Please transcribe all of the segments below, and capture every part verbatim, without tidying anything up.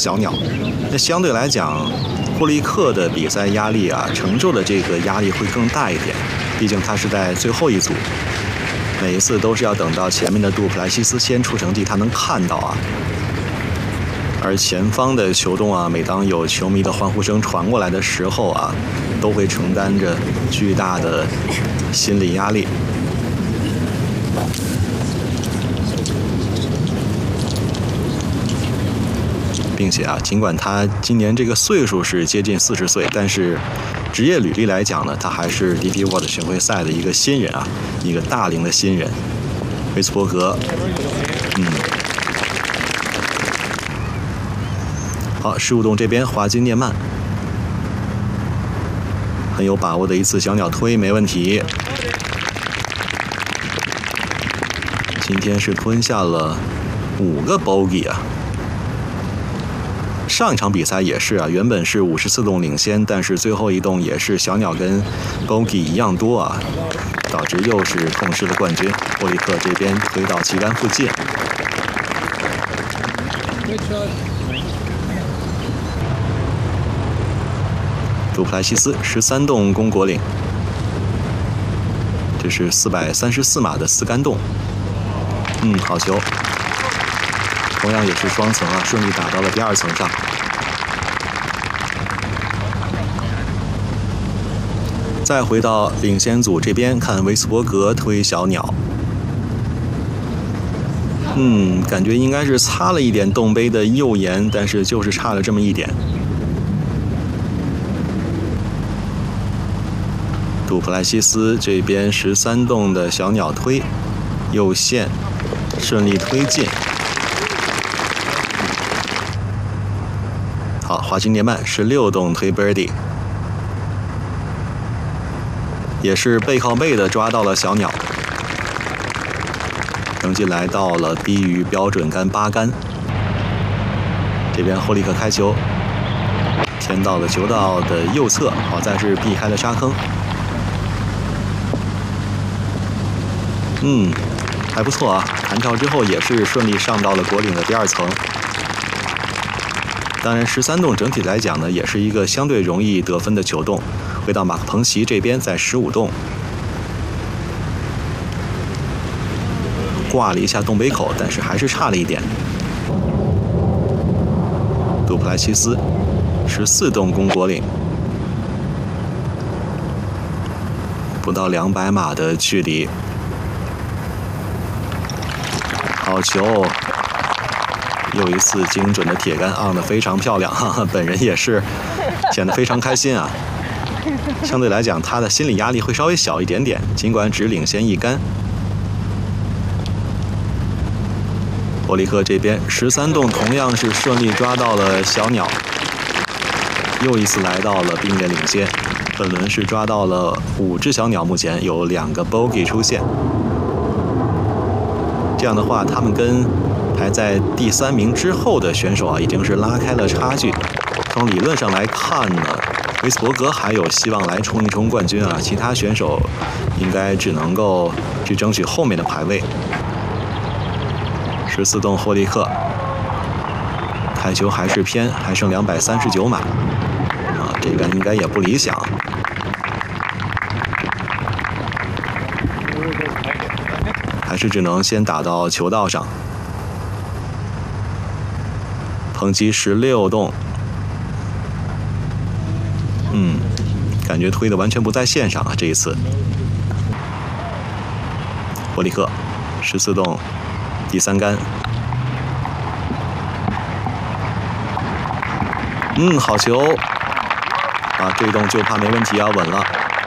小鸟。那相对来讲，霍利克的比赛压力啊，承受的这个压力会更大一点，毕竟他是在最后一组，每一次都是要等到前面的杜普莱西斯先出成绩，他能看到啊。而前方的球洞啊，每当有球迷的欢呼声传过来的时候啊，都会承担着巨大的心理压力。并且啊，尽管他今年这个岁数是接近四十岁，但是职业履历来讲呢，他还是 D P World 巡回赛的一个新人啊，一个大龄的新人。维斯伯格，嗯，好，十五洞这边华金涅曼很有把握的一次小鸟推，没问题。今天是吞下了五个 bogey 啊。上一场比赛也是啊，原本是五十四洞领先，但是最后一洞也是小鸟跟 bogey 一样多啊，导致又是痛失了冠军。霍利克这边推到旗杆附近。杜普莱西斯十三洞攻果岭，这是四百三十四码的四杆洞。嗯，好球。同样也是双层啊，顺利打到了第二层上。再回到领先组这边看维斯伯格推小鸟，嗯，感觉应该是擦了一点洞杯的右沿，但是就是差了这么一点。杜普莱西斯这边十三洞的小鸟推，右线顺利推进。好，华金涅曼十六洞推 birdie， 也是背靠背的抓到了小鸟，成绩来到了低于标准杆八杆。这边霍利克开球，偏到了球道的右侧，好在是避开了沙坑。嗯，还不错啊，弹跳之后也是顺利上到了果岭的第二层。当然，十三洞整体来讲呢，也是一个相对容易得分的球洞。回到马克彭齐这边，在十五洞挂了一下洞杯口，但是还是差了一点。杜普莱西斯十四洞攻果岭，不到两百码的距离，好球！又一次精准的铁杆，on得非常漂亮，哈哈，本人也是显得非常开心啊。相对来讲，他的心理压力会稍微小一点点，尽管只领先一杆。霍利克这边十三洞同样是顺利抓到了小鸟，又一次来到了并列领先。本轮是抓到了五只小鸟，目前有两个 bogey 出现。这样的话，他们跟排在第三名之后的选手啊，已经是拉开了差距。从理论上来看呢，维斯伯格还有希望来冲一冲冠军啊，其他选手应该只能够去争取后面的排位。十四洞霍利克开球还是偏，还剩两百三十九码啊，这个应该也不理想。还是只能先打到球道上。彭吉十六洞，嗯，感觉推的完全不在线上啊，这一次。霍利克十四洞第三杆，嗯，好球啊，这一洞就怕没问题啊，稳了。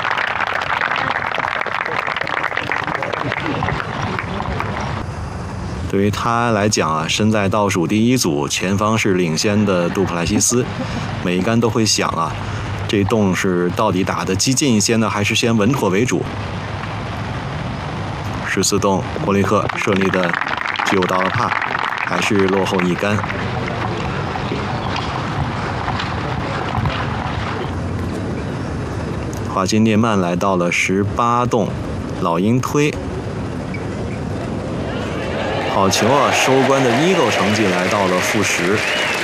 对于他来讲啊，身在倒数第一组，前方是领先的杜普莱西斯，每一杆都会想啊，这洞是到底打得激进一些呢，还是先稳妥为主？十四洞，霍利克顺利的救到了帕，还是落后一杆。华金涅曼来到了十八洞，老鹰推。好球啊！收官的 Eagle 成绩来到了负十。